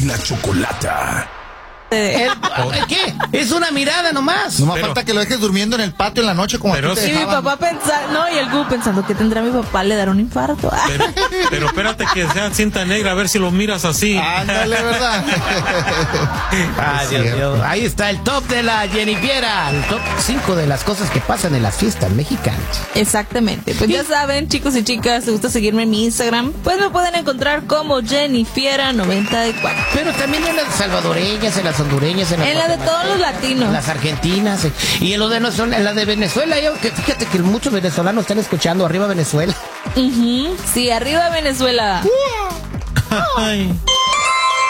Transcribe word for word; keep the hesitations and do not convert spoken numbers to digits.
la Chocolata. El, ¿Qué? Es una mirada nomás. No más falta que lo dejes durmiendo en el patio en la noche como pero tú te sí, Y mi dejaban. papá pensando, no, y el Gu pensando que tendrá mi papá, le dará un infarto. Pero, pero espérate que sea cinta negra, a ver si lo miras así. Ándale, ¿verdad? Ay, Dios mío. Ahí está el top de la Jennifiera. El top cinco de las cosas que pasan en las fiestas mexicanas. Exactamente. Pues ya saben, chicos y chicas, si gusta seguirme en mi Instagram, pues me pueden encontrar como Jennifiera noventa y cuatro. Pero también en las salvadoreñas, en las hondureñas, en, las En la de todos los latinos. en las argentinas, eh, y en lo de nuestro, en la de Venezuela. Yo, que fíjate que muchos venezolanos están escuchando. Arriba Venezuela. Uh-huh. Sí, arriba Venezuela. Ay.